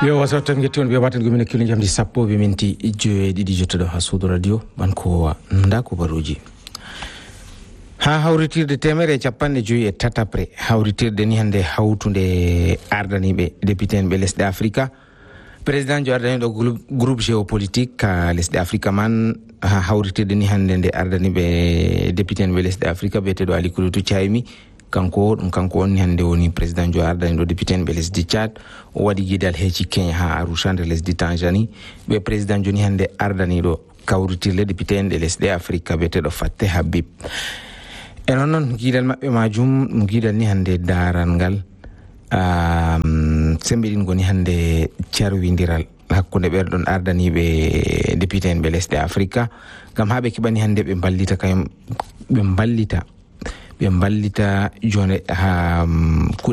Yo wasatan getton be watan gomina kilo jamdi sappo be minti joweeɗiɗi jottoɗo ha suudu radio banko nda ko baruji ha hawritirde temere capanɗe joyi e tatabre hawritirde ni hande hawtude ardaniɓe député en ɓe lesɗe africa président jo ardaniɗo groupe géopolitique ka lesɗe africa man ha hawritirde ni hande nde ardaniɓe député en ɓe lesɗe africa biyeteɗo Ali Kulutu Caymi kanko woni hande woni président jo ardaniɗo député en ɓe lesdi Tchad o waɗi guidal heeci Kenya ha Arusha nder lesdi Tanzanie ɓe président joni hande ardaniɗo kawritirle député en ɗe lesɗe africa biyeteɗo Fatteh Habib e noon guidal maɓɓe majum ɗum guidal ni hande daral ngal sembiɗin goni hande carwidiral hakkude ɓerɗon ardaniɓe député en ɓe lesɗe africa gam ha ɓe keɓani hande ɓe ballita jone ha